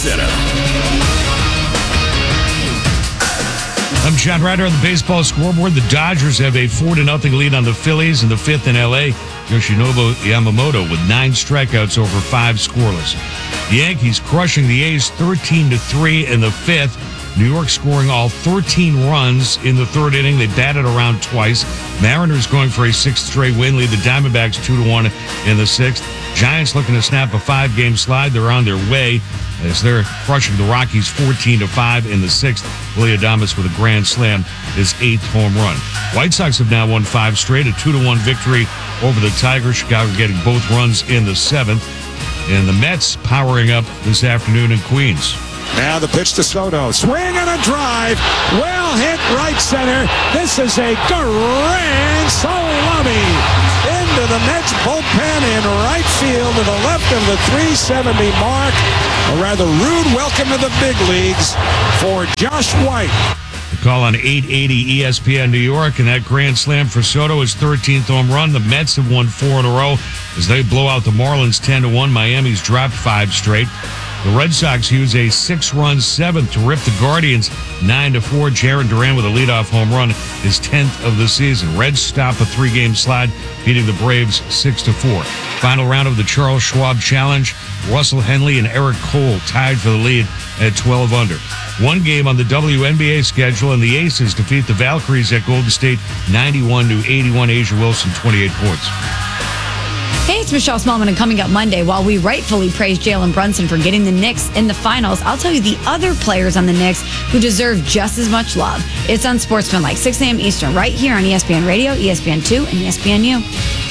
Center. I'm John Ryder on the baseball scoreboard. The Dodgers have a 4-0 lead on the Phillies in the fifth in L.A. Yoshinobu Yamamoto with 9 strikeouts over 5 scoreless. The Yankees crushing the A's 13-3 in the fifth. New York scoring all 13 runs in the third inning. They batted around twice. Mariners going for a 6th straight win, lead the Diamondbacks 2-1 in the sixth. Giants looking to snap a 5-game slide. They're on their way as they're crushing the Rockies 14-5 in the sixth. Willy Adames with a grand slam, his 8th home run. White Sox have now won 5 straight, a 2-1 victory over the Tigers. Chicago getting both runs in the seventh. And the Mets powering up this afternoon in Queens. Now the pitch to Soto. Swing and a drive. Well hit right center. This is a grand salami into the Mets bullpen in right field to the left of the 370 mark. A rather rude welcome to the big leagues for Josh White. The call on 880 ESPN New York, and that grand slam for Soto, his 13th home run. The Mets have won 4 in a row as they blow out the Marlins 10-1. Miami's dropped 5 straight. The Red Sox use a 6-run seventh to rip the Guardians 9-4. Jarren Duran with a leadoff home run, his 10th of the season. Reds stop a 3-game slide, beating the Braves 6-4. Final round of the Charles Schwab Challenge. Russell Henley and Eric Cole tied for the lead at 12 under. One game on the WNBA schedule, and the Aces defeat the Valkyries at Golden State 91-81. Asia Wilson, 28 points. Hey, it's Michelle Smallman, and coming up Monday, while we rightfully praise Jalen Brunson for getting the Knicks in the finals, I'll tell you the other players on the Knicks who deserve just as much love. It's Unsportsmanlike, 6 a.m. Eastern, right here on ESPN Radio, ESPN2, and ESPNU.